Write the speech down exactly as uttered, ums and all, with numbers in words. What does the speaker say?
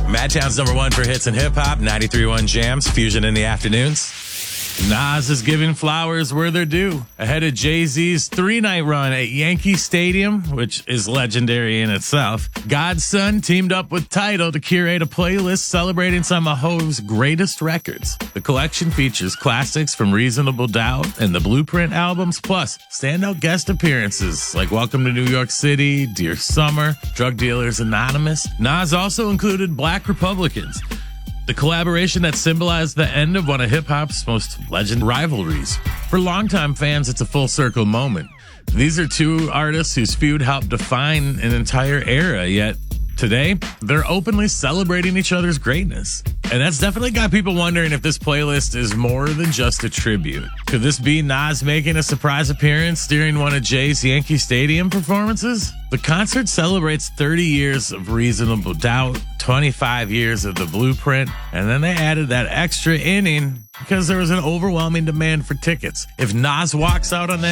Madtown's number one for hits and hip hop, ninety-three point one Jams, Fusion in the afternoons. Nas is giving flowers where they're due. Ahead of Jay-Z's three-night run at Yankee Stadium, which is legendary in itself, Godson teamed up with Tidal to curate a playlist celebrating some of Ho's greatest records. The collection features classics from Reasonable Doubt and the Blueprint albums, plus standout guest appearances like Welcome to New York City, Dear Summer, Drug Dealers Anonymous. Nas also included Black Republicans, the collaboration that symbolized the end of one of hip-hop's most legend rivalries. For longtime fans, it's a full circle moment. These are two artists whose feud helped define an entire era, yet today, they're openly celebrating each other's greatness. And that's definitely got people wondering if this playlist is more than just a tribute. Could this be Nas making a surprise appearance during one of Jay's Yankee Stadium performances? The concert celebrates thirty years of Reasonable Doubt, twenty-five years of the Blueprint, and then they added that extra inning because there was an overwhelming demand for tickets. If Nas walks out on that